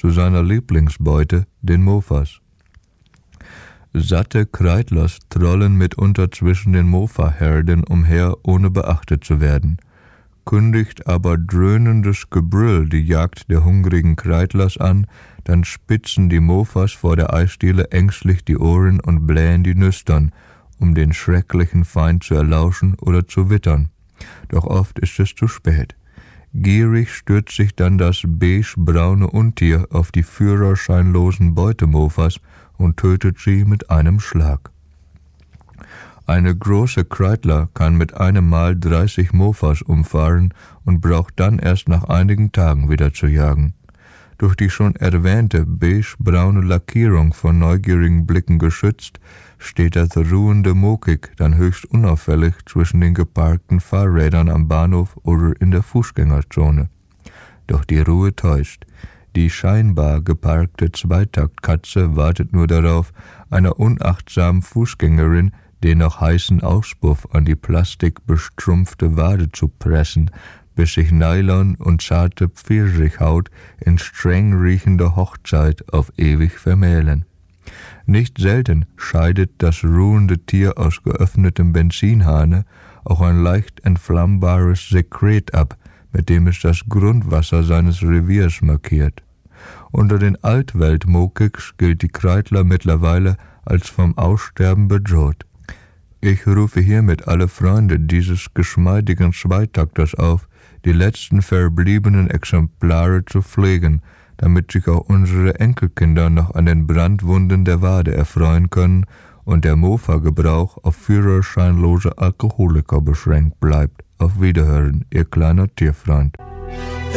zu seiner Lieblingsbeute, den Mofas. Satte Kreitlers trollen mitunter zwischen den Mofa-Herden umher, ohne beachtet zu werden. Kündigt aber dröhnendes Gebrüll die Jagd der hungrigen Kreitlers an, dann spitzen die Mofas vor der Eisdiele ängstlich die Ohren und blähen die Nüstern, um den schrecklichen Feind zu erlauschen oder zu wittern. Doch oft ist es zu spät. Gierig stürzt sich dann das beige-braune Untier auf die führerscheinlosen Beutemofas und tötet sie mit einem Schlag. Eine große Kreitler kann mit einem Mal 30 Mofas umfahren und braucht dann erst nach einigen Tagen wieder zu jagen. Durch die schon erwähnte beige-braune Lackierung von neugierigen Blicken geschützt, steht das ruhende Mokik dann höchst unauffällig zwischen den geparkten Fahrrädern am Bahnhof oder in der Fußgängerzone. Doch die Ruhe täuscht. Die scheinbar geparkte Zweitaktkatze wartet nur darauf, einer unachtsamen Fußgängerin den noch heißen Auspuff an die plastikbestrumpfte Wade zu pressen, bis sich Nylon und zarte Pfirsichhaut in streng riechender Hochzeit auf ewig vermählen. Nicht selten scheidet das ruhende Tier aus geöffnetem Benzinhahne auch ein leicht entflammbares Sekret ab, mit dem es das Grundwasser seines Reviers markiert. Unter den Altwelt-Mokiks gilt die Kreitler mittlerweile als vom Aussterben bedroht. Ich rufe hiermit alle Freunde dieses geschmeidigen Zweitakters auf, die letzten verbliebenen Exemplare zu pflegen, damit sich auch unsere Enkelkinder noch an den Brandwunden der Wade erfreuen können und der Mofa-Gebrauch auf führerscheinlose Alkoholiker beschränkt bleibt. Auf Wiederhören, Ihr kleiner Tierfreund.